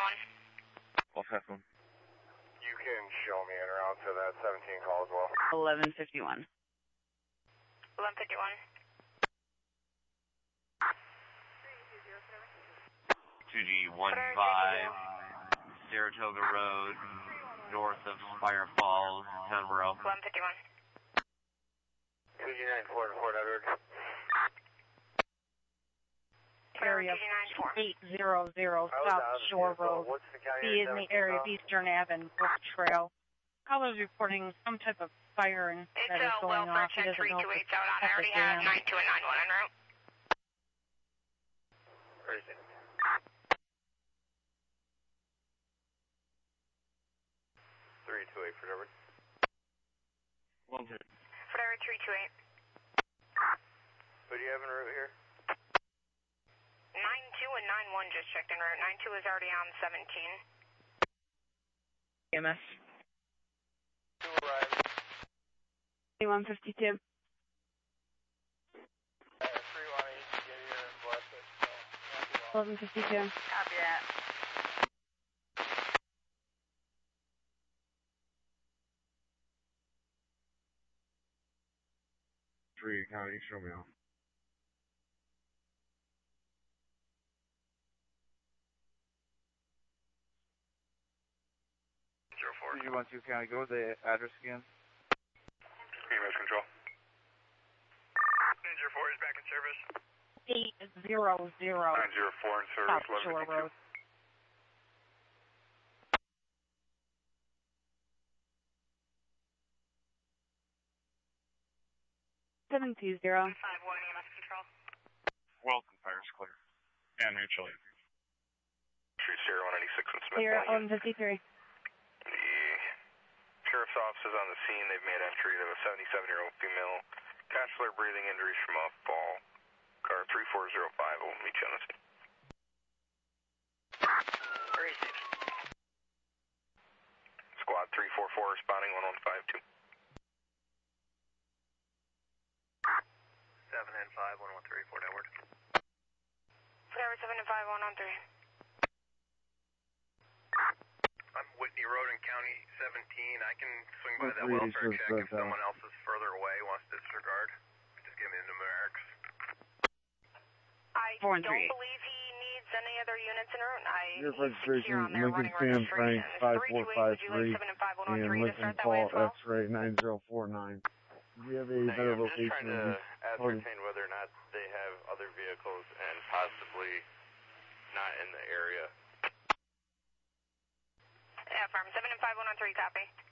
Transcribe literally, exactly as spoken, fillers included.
one. Wolf F one. You can show me en route to that seventeen call as well. eleven fifty-one. eleven fifty-one. two G one five, Saratoga Road, north of Spire Falls, Monroe. eleven fifty-one. two G nine four to Fort Edward. Area eight hundred South Shore Road. B is in the area of Eastern Ave and Brook Trail. Caller's reporting some type of firing It's that is uh, going Welfare off. He ten doesn't three know two if eight it's out on. I already have nine two and nine one en route. Where is it? three two eight for Edward. one two. Fort Edward three two eight. Who do you have en route here? nine two and nine one just checked en route. nine two is already on seventeen. E M S. Two arrived. one fifty-two. Uh, three one eight, get here and bless it. So, eleven fifty-two. Copy that. three County, show me out. zero four. two G one two County, go with the address again. E M S control. nine zero four is back in service. eight hundred nine zero four in service, South Shore Road. seven two zero. five one E M S control. Welcome, fire's clear. And mutually. Street zero one eighty-six in Smith. Clear at eleven fifty-three. The sheriff's office is on the scene. They've made entry to a seventy-seven-year-old female. Bachelor breathing injuries from a fall. Car three four zero five will meet you on the scene. Squad three four four responding one one five two. seven and five, one one three, Fort Edward. Fort Edward seven and five one one three. I'm Whitney Road in County seventeen. I can swing by that welfare check if someone else is further away, wants to disregard. Just give me the numerics. I Four don't and three. believe he needs any other units in route. I Your he's registration, secure on there Lincoln running Sam Frank registration. five three four two eight, five would you like three seven and five one one and three to Lincoln start that way Paul as well? X-ray nine zero four nine. Do you have a Hey, better I'm just location? trying to ascertain whether or not they have other vehicles and possibly not in the area. Yeah, farm seven and five one one three, copy.